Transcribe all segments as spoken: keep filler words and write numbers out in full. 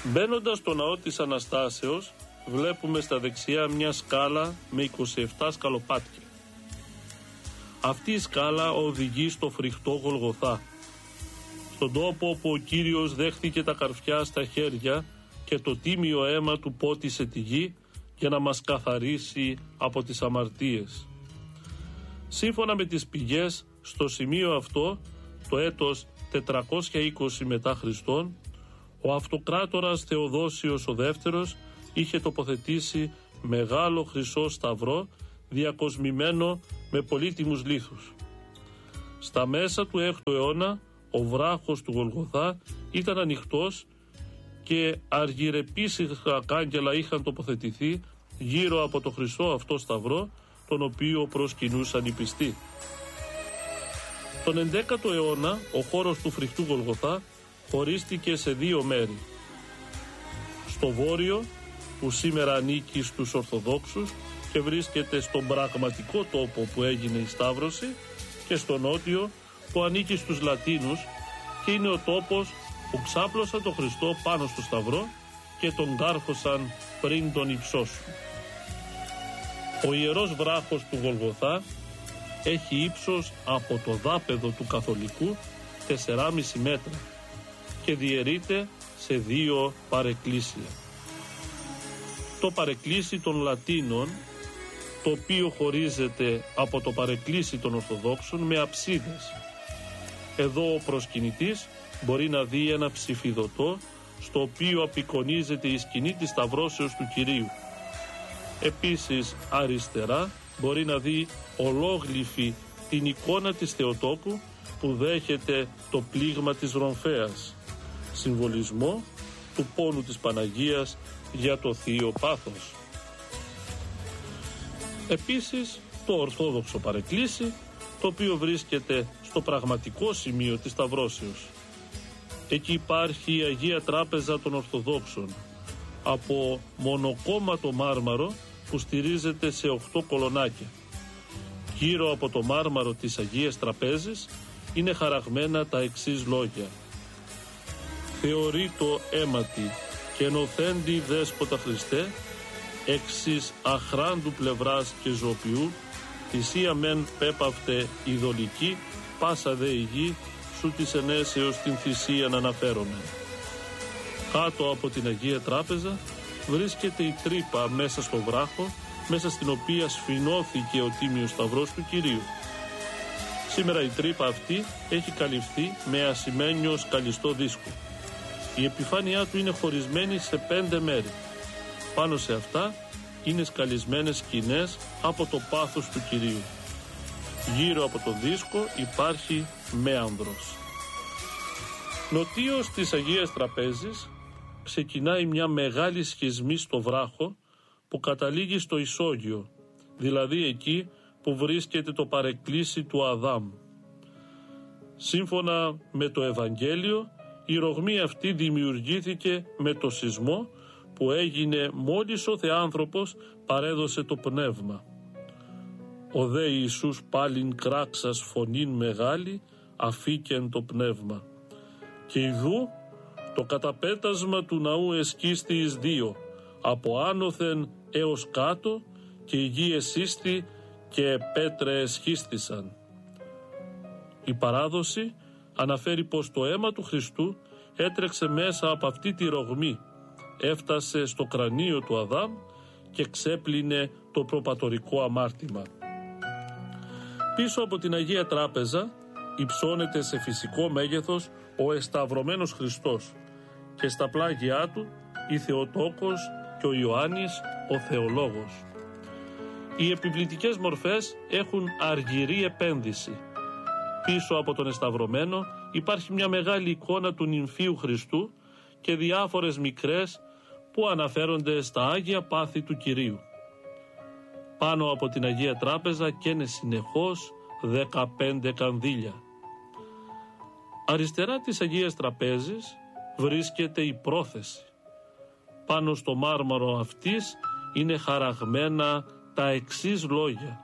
Μπαίνοντας στο ναό της Αναστάσεως, βλέπουμε στα δεξιά μια σκάλα με είκοσι επτά σκαλοπάτια. Αυτή η σκάλα οδηγεί στο φρικτό Γολγοθά, στον τόπο όπου ο Κύριος δέχθηκε τα καρφιά στα χέρια και το τίμιο αίμα του πότισε τη γη για να μας καθαρίσει από τις αμαρτίες. Σύμφωνα με τις πηγές, στο σημείο αυτό, το έτος τετρακόσια είκοσι μετά Χριστόν, ο αυτοκράτορας Θεοδόσιος ο δεύτερος είχε τοποθετήσει μεγάλο χρυσό σταυρό διακοσμημένο με πολύτιμους λίθους. Στα μέσα του έκτου αιώνα ο βράχος του Γολγοθά ήταν ανοιχτός και αργυρεπείς κάγκελα είχαν τοποθετηθεί γύρω από το χρυσό αυτό σταυρό, τον οποίο προσκυνούσαν οι πιστοί. Τον ενδέκατο αιώνα ο χώρος του φρικτού Γολγοθά χωρίστηκε σε δύο μέρη. Στο βόρειο, που σήμερα ανήκει στους Ορθοδόξους και βρίσκεται στον πραγματικό τόπο που έγινε η Σταύρωση, και στο νότιο, που ανήκει στους Λατίνους και είναι ο τόπος που ξάπλωσαν τον Χριστό πάνω στο σταυρό και τον κάρφωσαν πριν τον υψώσουν. Ο ιερός βράχος του Γολγοθά έχει ύψος από το δάπεδο του καθολικού τεσσεράμισι μέτρα και διαιρείται σε δύο παρεκκλήσια. Το παρεκκλήσι των Λατίνων, το οποίο χωρίζεται από το παρεκκλήσι των Ορθοδόξων με αψίδες. Εδώ ο προσκυνητής μπορεί να δει ένα ψηφιδωτό στο οποίο απεικονίζεται η σκηνή της Σταυρώσεως του Κυρίου. Επίσης αριστερά μπορεί να δει ολόγλυφη την εικόνα της Θεοτόκου που δέχεται το πλήγμα της Ρομφέας, συμβολισμό του πόνου της Παναγίας για το θείο πάθος. Επίσης το ορθόδοξο παρεκκλήσι, το οποίο βρίσκεται στο πραγματικό σημείο της Σταυρώσεως. Εκεί υπάρχει η Αγία Τράπεζα των Ορθοδόξων από μονοκόμματο μάρμαρο που στηρίζεται σε οχτώ κολονάκια. Γύρω από το μάρμαρο της Αγίας Τραπέζης είναι χαραγμένα τα εξής λόγια: «Θεωρείτο αίματι και νοθέντη δέσποτα Χριστέ, εξής αχράντου πλευράς και ζωοποιού, θυσία μεν πέπαυτε ειδωλική, πάσα δε η γη, σου της ενέσεως την θυσίαν αναφέρομαι». Κάτω από την Αγία Τράπεζα βρίσκεται η τρύπα μέσα στο βράχο, μέσα στην οποία σφινώθηκε ο Τίμιος Σταυρός του Κυρίου. Σήμερα η τρύπα αυτή έχει καλυφθεί με ασημένιο σκαλιστό δίσκο. Η επιφάνειά του είναι χωρισμένη σε πέντε μέρη. Πάνω σε αυτά είναι σκαλισμένες σκηνές από το πάθος του Κυρίου. Γύρω από το δίσκο υπάρχει μέανδρος. Νοτίως της Αγίας Τραπέζης ξεκινάει μια μεγάλη σχισμή στο βράχο που καταλήγει στο ισόγειο, δηλαδή εκεί που βρίσκεται το παρεκκλήσι του Αδάμ. Σύμφωνα με το Ευαγγέλιο, η ρογμή αυτή δημιουργήθηκε με το σεισμό που έγινε μόλις ο Θεάνθρωπος παρέδωσε το πνεύμα. Ο δε Ιησούς πάλιν κράξας φωνήν μεγάλη αφήκεν το πνεύμα. Και ιδού το καταπέτασμα του ναού εσκίστη εις δύο, από άνωθεν έως κάτω, και η γη εσύστη και πέτρε εσχίστησαν. Η παράδοση αναφέρει πως το αίμα του Χριστού έτρεξε μέσα από αυτή τη ρογμή, έφτασε στο κρανίο του Αδάμ και ξέπλυνε το προπατορικό αμάρτημα. Πίσω από την Αγία Τράπεζα υψώνεται σε φυσικό μέγεθος ο εσταυρωμένος Χριστός και στα πλάγια του η Θεοτόκος και ο Ιωάννης ο Θεολόγος. Οι επιβλητικές μορφές έχουν αργυρή επένδυση. Πίσω από τον εσταυρωμένο υπάρχει μια μεγάλη εικόνα του νυμφίου Χριστού και διάφορες μικρές που αναφέρονται στα Άγια Πάθη του Κυρίου. Πάνω από την Αγία Τράπεζα καίνε συνεχώς δεκαπέντε κανδύλια. Αριστερά της Αγίας Τραπέζης βρίσκεται η πρόθεση. Πάνω στο μάρμαρο αυτής είναι χαραγμένα τα εξής λόγια: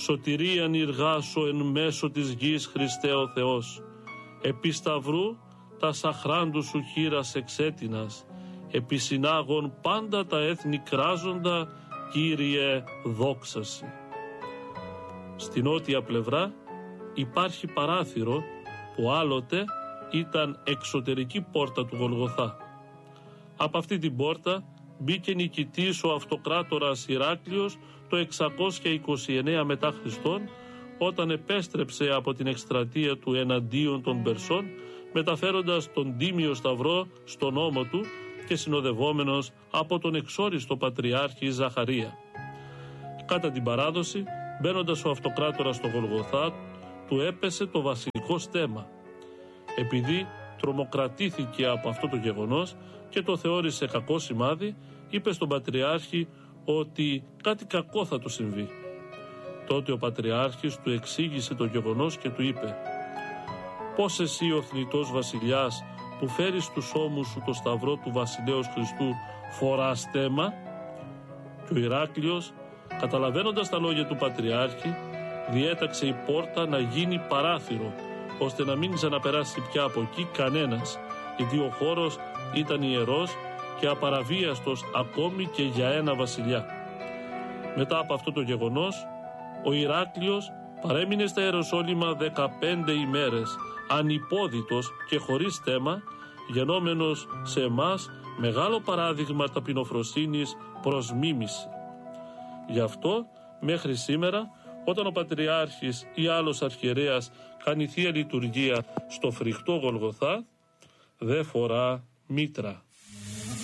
«Σωτηρίαν ηργάσω εν μέσω της γης Χριστέ ο Θεός, επί σταυρού τα σαχράντου σου χείρας εξέτεινας, επί συνάγων πάντα τα έθνη κράζοντα, Κύριε δόξαση. Στην νότια πλευρά υπάρχει παράθυρο που άλλοτε ήταν εξωτερική πόρτα του Γολγοθά. Από αυτή την πόρτα μπήκε νικητής ο αυτοκράτορας Ηράκλειος το εξακόσια είκοσι εννέα μετά Χριστόν, όταν επέστρεψε από την εκστρατεία του εναντίον των Περσών, μεταφέροντας τον τίμιο σταυρό στον ώμο του και συνοδευόμενος από τον εξόριστο πατριάρχη Ζαχαρία. Κατά την παράδοση, μπαίνοντας ο αυτοκράτορας στο Γολγοθά, του έπεσε το βασιλικό στέμμα. Επειδή τρομοκρατήθηκε από αυτό το γεγονός και το θεώρησε κακό σημάδι, είπε στον πατριάρχη ότι κάτι κακό θα του συμβεί. Τότε ο πατριάρχης του εξήγησε το γεγονός και του είπε: «Πώς εσύ ο θνητός βασιλιάς που φέρεις στους ώμους σου το σταυρό του βασιλέως Χριστού φοράς στέμμα?» Και ο Ηράκλειος, καταλαβαίνοντας τα λόγια του πατριάρχη, διέταξε η πόρτα να γίνει παράθυρο, ώστε να μην ξαναπεράσει πια από εκεί κανένας, γιατί ο χώρος ήταν ιερός και απαραβίαστος ακόμη και για ένα βασιλιά. Μετά από αυτό το γεγονός, ο Ηράκλειος παρέμεινε στα Ιεροσόλυμα δεκαπέντε ημέρες, ανυπόδητος και χωρίς στέμμα, γενόμενος σε εμάς μεγάλο παράδειγμα ταπεινοφροσύνης προς μίμηση. Γι' αυτό μέχρι σήμερα, όταν ο Πατριάρχης ή άλλος αρχιερέας κάνει θεία λειτουργία στο φρικτό Γολγοθά, δεν φορά μήτρα.